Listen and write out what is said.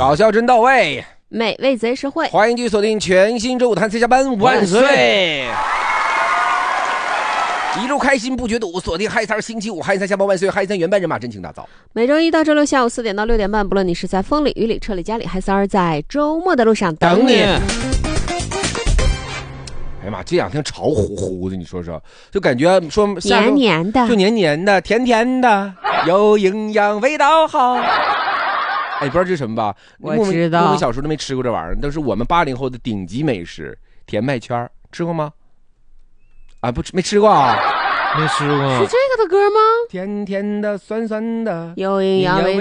搞笑真到位， 美味贼实惠。 欢迎继续锁定全新周五谈 C 加班，万岁！一路开心不觉堵，锁定嗨三星期五嗨三下班万岁，嗨三原班人马真情打造。 每周一到周六下午4点到6点半，不论你是在风里雨里车里家里，嗨三在周末的路上等你。 哎呀妈，这两天潮乎乎的，你说说，就感觉说黏黏的， 就黏黏的，甜甜的，有营养，味道好。哎，不知道这是什么吧？ 我知道。 我们小时候都没吃过这玩意儿，都是我们80后的顶级美食——甜麦圈，吃过吗？啊，不吃，没吃过啊。 没吃过。 是这个的歌吗？ 甜甜的，酸酸的， 有营养，味